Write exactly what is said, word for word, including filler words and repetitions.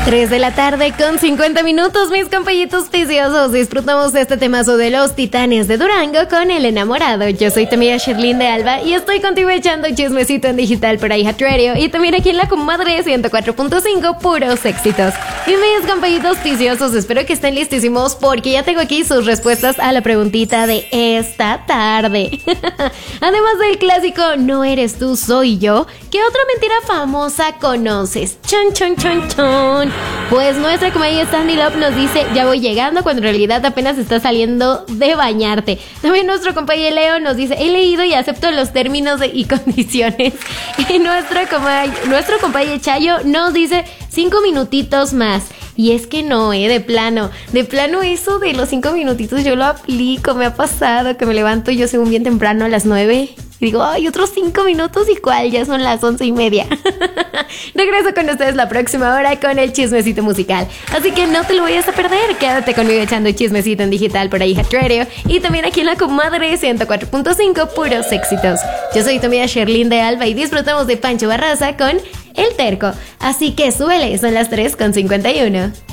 tres de la tarde con cincuenta minutos, mis compañitos preciosos. Disfrutamos de este temazo de los Titanes de Durango con El Enamorado. Yo soy tu amiga Sherlyn de Alba y estoy contigo echando chismecito en digital por iHeartRadio y también aquí en la comadre ciento cuatro punto cinco, puros éxitos. Y mis compañitos preciosos, espero que estén listísimos porque ya tengo aquí sus respuestas a la preguntita de esta tarde. Además del clásico "No eres tú, soy yo", ¿qué otra mentira famosa conoces? Chon, chon, chon, chon. Pues nuestra comedia Sandy Love nos dice: ya voy llegando, cuando en realidad apenas está saliendo de bañarte. También nuestro compañero Leo nos dice: he leído y acepto los términos de, y condiciones. Y nuestro, nuestro compañero Chayo nos dice: cinco minutitos más. Y es que no, eh, de plano, de plano eso de los cinco minutitos yo lo aplico, me ha pasado que me levanto yo según bien temprano a las nueve y digo, ay, otros cinco minutos y cuál, ya son las once y media. Regreso con ustedes la próxima hora con el chismecito musical, así que no te lo vayas a perder, quédate conmigo echando chismecito en digital por iHeartRadio y también aquí en la comadre ciento cuatro punto cinco, puros éxitos. Yo soy tu amiga Sherlyn de Alba y disfrutamos de Pancho Barraza con El Terco, así que súbele, son las tres con cincuenta y uno.